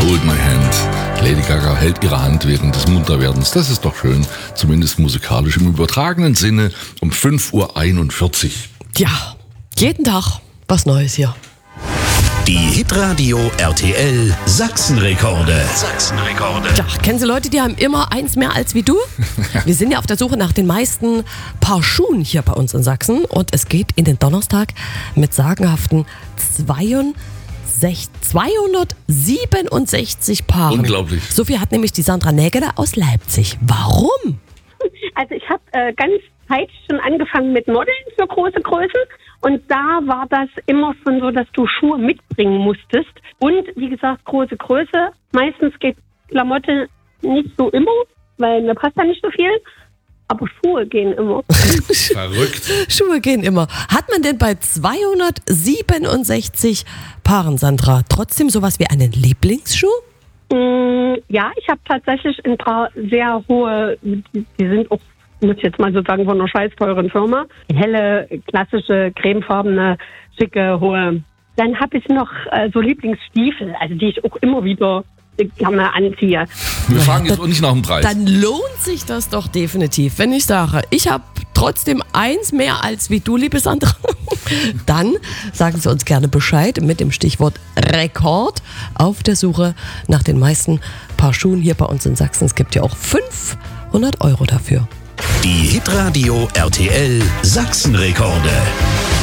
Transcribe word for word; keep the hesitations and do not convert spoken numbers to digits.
Hold My Hand. Lady Gaga hält ihre Hand während des Munterwerdens. Das ist doch schön, zumindest musikalisch im übertragenen Sinne um fünf Uhr einundvierzig. Ja, jeden Tag was Neues hier. Die Hitradio R T L Sachsenrekorde. Sachsenrekorde. Ja, kennen Sie Leute, die haben immer eins mehr als wie du? Wir sind ja auf der Suche nach den meisten Paar Schuhen hier bei uns in Sachsen. Und es geht in den Donnerstag mit sagenhaften zweihundertsiebenundsechzig Paaren. Unglaublich. So viel hat nämlich die Sandra Nägele aus Leipzig. Warum? Also ich habe äh, ganz zeitig schon angefangen mit Modeln für große Größen. Und da war das immer schon so, dass du Schuhe mitbringen musstest. Und wie gesagt, große Größe. Meistens geht Klamotte nicht so immer, weil mir passt da nicht so viel. Aber Schuhe gehen immer. Verrückt. Schuhe gehen immer. Hat man denn bei zweihundertsiebenundsechzig Paaren, Sandra, trotzdem sowas wie einen Lieblingsschuh? Mm, ja, ich habe tatsächlich ein paar sehr hohe, die, die sind auch, muss ich jetzt mal so sagen, von einer scheiß teuren Firma. Helle, klassische, cremefarbene, schicke, hohe. Dann habe ich noch äh, so Lieblingsstiefel, also die ich auch immer wieder gerne anziehe. Wir fragen jetzt auch nicht nach dem Preis. Dann lohnt sich das doch definitiv. Wenn ich sage, ich habe trotzdem eins mehr als wie du, liebe Sandra, dann sagen Sie uns gerne Bescheid mit dem Stichwort Rekord auf der Suche nach den meisten Paar Schuhen hier bei uns in Sachsen. Es gibt ja auch fünfhundert Euro dafür. Die Hitradio R T L Sachsenrekorde.